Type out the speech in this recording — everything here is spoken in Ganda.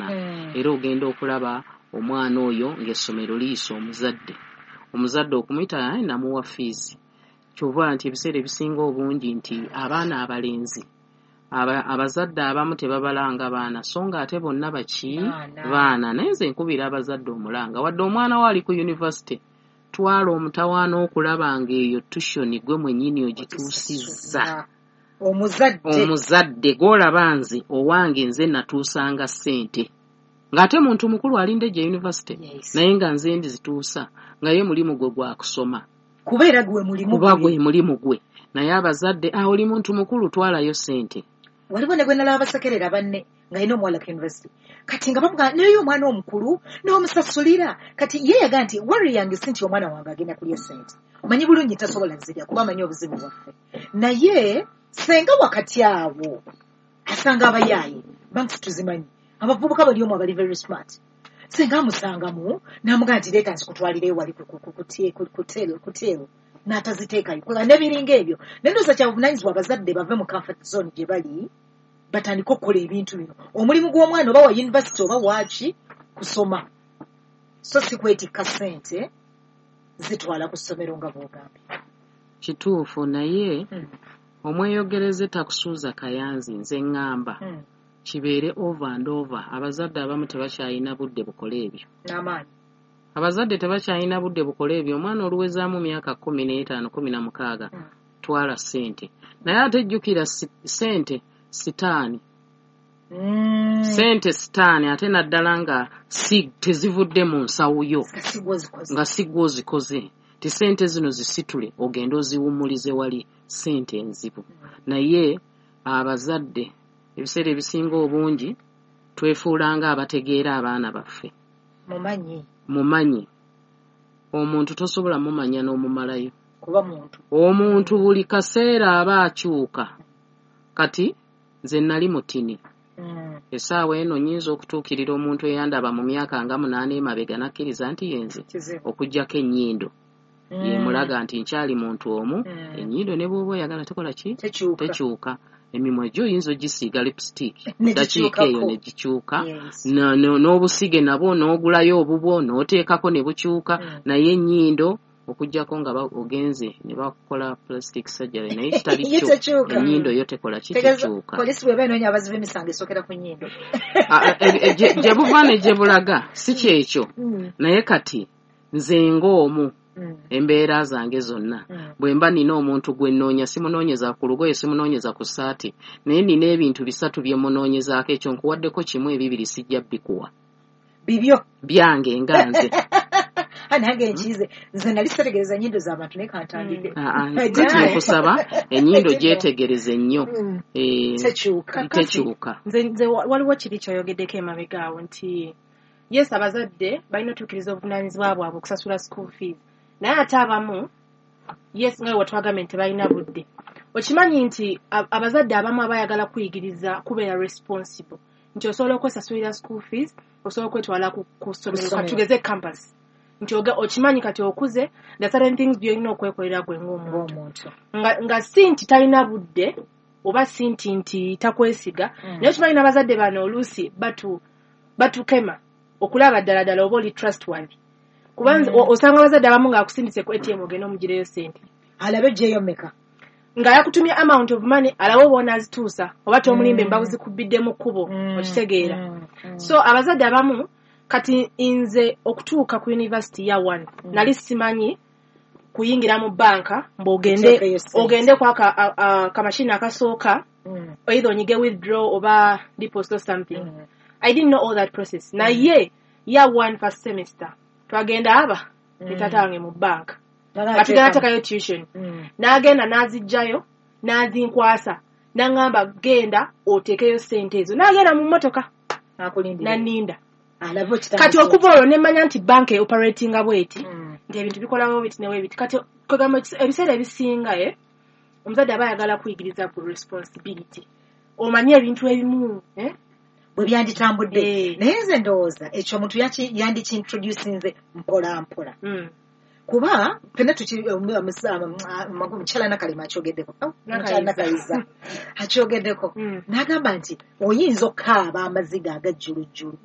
baana era ogenda okulaba omwana oyo ng'essomero liyisa omuzadde okumuyita namuwa fiizi kyova nti ebiseera ebisinga obungi nti abaana abalenzi abazadde abamu tebabalanga baana so nga ate bonna baana naye nze nkubira abazadde omulanga wadde omwana we ali ku yunivasite twala omutawaana okulaba ng'eyo tushoni gwe mwennyini ogituusizza omuzadde gw'olaba nze owange nze natuusanga ssente ng'ate muntu mukulu alinde gye yunivasite naye nga nze ndizituusa nga ye mulimu gwe gwa kusoma kuba gwe mulimu gwe naye abazadde oli muntu mukulu twalayo ssente waliwo ne gwe nalaba basekerera banne nga yina omuwala ku yunivasite kati nga bamuga naye omwana omukulu n'omusasulira kati ye yaga nti wari yange si nti omwana wange agenda kulya ssente omanyi bulungi tasobola zirya kuba amanyi obuzibu bwaffe naye senga wakati awo asanga abayaaye banks tuzimanyi abavubuka bali omu abali very smart senga amusangamu n'amugaa nti leeta nzikutwalireyo wali kuteero n'ataziteekayo kuba n'ebiringa ebyo nendoza kya buvunanyizibwa abazadde bave mu comfort zone gye bali batandika okukola ebintu bino omulimu gw'omwana oba wa yunivasite oba waaki kusoma so si kwetikka ssente zitwala ku ssomero nga bw'ogambye kituufu naye omweyogereze takusuuza kayanzi nze ŋŋamba kibeere over and over abazadde abamu tebakyayina budde bukole ebyo n'amaanyi abazadde tebakyayina budde bukole ebyo omwana oluwezaamu myaka 15 16 twala ssente naye ate jjukira ssente sitaani ssente sitaani ate naddala nga tezivudde mu nsawuyo nga sigwa ozikoze ti ssente zino zisitule ogenda oziwummulize wali ssente enzibu naye abazadde ebiseera ebisinga obungi twefuulanga abategeera abaana baffe mumanyi omuntu tosobola mumanya n'omumalayo kuba muntu omuntu buli kaseera aba akyuka kati nze nali mutini essaawa eno nnyinza okutuukirira omuntu eyandaba mu myaka nga 8 emabega nakkiriza nti yenze okuggyako ennyindo yemulaga nti nkyali muntu omu ennyindo ne bw'oba oyagala tekola ki tekyuka emimwa gyo oyinza ogisiiga lipstick dakiika eyo ne gikyuka n'obusige nabwo n'ogulayo obubwo n'oteekako ne bukyuka naye ennyindo okuggyako nga ogenze ne bakola plastic surgery naye kitali kyo ennyindo yo tekola kitekyuka polisi bweba enoonya abazi b'emisango esokera ku nnyindo gye buva ne gye bulaga si kyekyo naye kati nze ng'omu embeera zange zonna bwe mba nina omuntu gwe nnoonya simunoonyeza ku lugoye simunoonyeza ku ssaati naye nina ebintu 3 bye munoonyezaako ekyo nkuwaddeko kimu 2 sijja bikuwa bibyo byange nga nze nange nkize nze nali setegereza ennyindo z'abantu naye kantandike kati nkusaba ennyindo gyetegereze nnyo tekyuka nze waliwo kiri kyoyogeddeko emabega awo nti yes abazadde balina otuukiriza obuvunaanyizibwa bwabwe okusasula school fees naye ate abamu yes nga wetwagambye nti balina budde okimanyi nti abazadde abamu abayagala kuyigiriza kubeera responsible nti osobola okwesasulira school fees osobola okwetwala ku ssomero katugeze campus nti okimanyi kati okuze the certain things byolina okwekolera gwe ng'omuntu nga si nti talina budde oba si nti takwesiga naye okimanyi n'abazadde bano oluusi batukema okulaba ddala oba oli trustworthy kubanza osanga abazadde abamu ng'akusindise ku ATM ogenda omugireyo ssente alabe gyeyo mmeka nga yakutumye amount of money alawo oba azituusa oba tomulimbe mbabu zikubbidde mu kkubo okitegeera so abazadde abamu kati nze okutuuka ku university ya 1 nali simanyi kuyingira mu banka ogende kwa kamashini akasooka either onyige withdraw oba deposit or something I didn't know all that process naye ya 1 first semester twagenda aba nitata wange mu bank atugenda takayo tuition n'agenda n'azijjayo n'azinkwasa n'angamba genda otekeyo ssente ezo n'agenda mu mmotoka naninda kati okuva olwo nemmanya nti banka operatinga bweti nti ebintu bikolawo biti newe biti kati kwegamba ebiseera ebisinga omuzadde aba ayagala kuyigiriza ku responsibility omanye ebintu ebimu bwe byanditambudde naye nze ndowooza ekyo omuntu yandikintroducinze mpola mpola kuba fenna mukyala Nakalema akyogeddeko n'agamba nti oyinza okukaaba amaziga agajjulujjulu